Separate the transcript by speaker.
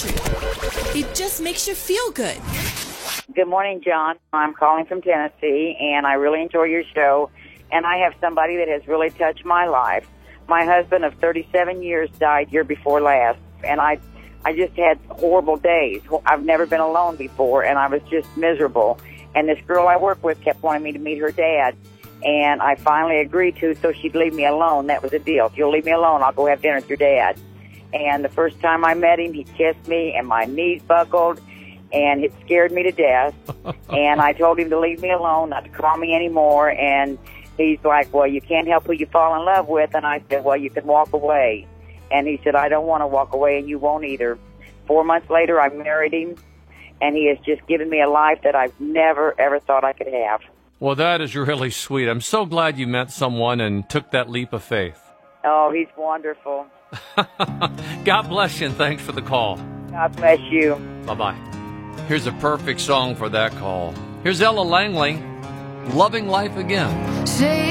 Speaker 1: country. It just makes you feel good.
Speaker 2: Good morning, John. I'm calling from Tennessee, and I really enjoy your show. And I have somebody that has really touched my life. My husband of 37 years died year before last, and I just had horrible days. I've never been alone before, and I was just miserable. And this girl I work with kept wanting me to meet her dad, and I finally agreed to so she'd leave me alone. That was the deal. If you'll leave me alone, I'll go have dinner with your dad. And the first time I met him, he kissed me, and my knees buckled, and it scared me to death. And I told him to leave me alone, not to call me anymore. And he's like, well, you can't help who you fall in love with. And I said, well, you can walk away. And he said, I don't want to walk away, and you won't either. 4 months later, I married him, and he has just given me a life that I've never, ever thought I could have.
Speaker 3: Well, that is really sweet. I'm so glad you met someone and took that leap of faith.
Speaker 2: Oh, he's wonderful.
Speaker 3: God bless you, and thanks for the call.
Speaker 2: God bless you.
Speaker 3: Bye-bye. Here's a perfect song for that call. Here's Ella Langley, Loving Life Again.
Speaker 4: Say